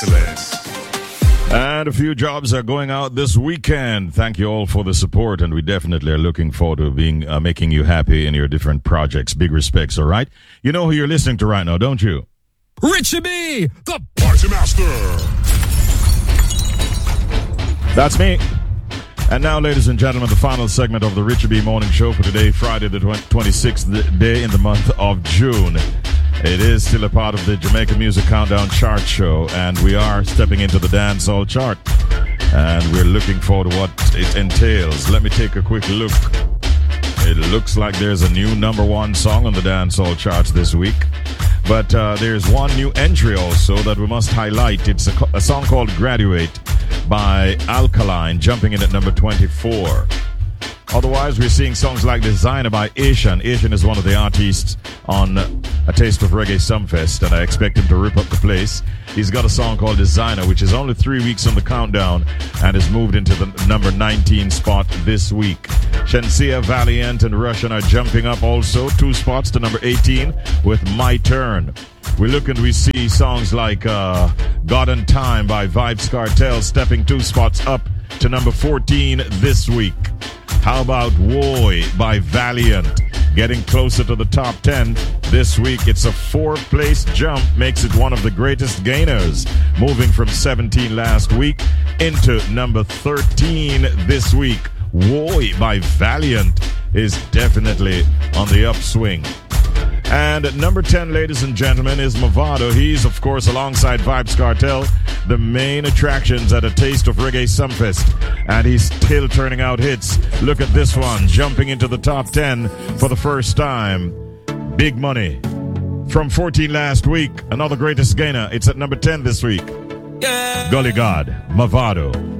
excellence. And a few jobs are going out this weekend. Thank you all for the support, and we definitely are looking forward to making you happy in your different projects. Big respects, all right? You know who you're listening to right now, don't you? Richie B, the Party Master. That's me. And now, ladies and gentlemen, the final segment of the Richie B Morning Show for today, Friday the 26th day in the month of June. It is still a part of the Jamaica Music Countdown chart show, and we are stepping into the dancehall chart, and we're looking forward to what it entails. Let me take a quick look. It looks like there's a new number one song on the dancehall charts this week, but there's one new entry also that we must highlight. It's a song called Graduate by Alkaline, jumping in at number 24. Otherwise, we're seeing songs like Designer by Asian. Asian is one of the artists on A Taste of Reggae Sumfest, and I expect him to rip up the place. He's got a song called Designer, which is only 3 weeks on the countdown and has moved into the number 19 spot this week. Shensia, Valiant, and Russian are jumping up also 2 spots to number 18 with My Turn. We see songs like God and Time by Vybz Kartel stepping 2 spots up to number 14 this week. How about Woy by Valiant getting closer to the top 10 this week? It's a 4-place jump, makes it one of the greatest gainers, moving from 17 last week into number 13 this week. Woy by Valiant is definitely on the upswing. And at number 10, ladies and gentlemen, is Mavado. He's, of course, alongside Vybz Kartel, the main attractions at A Taste of Reggae Sumfest. And he's still turning out hits. Look at this one, jumping into the top 10 for the first time. Big Money. From 14 last week, another greatest gainer. It's at number 10 this week. yeah. Gully God, Mavado.